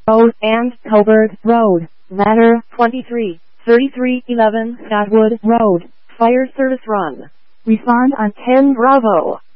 Road and Coburg Road, Ladder 23, 3311 Scotwood Road, Fire Service Run. Respond on 10 Bravo.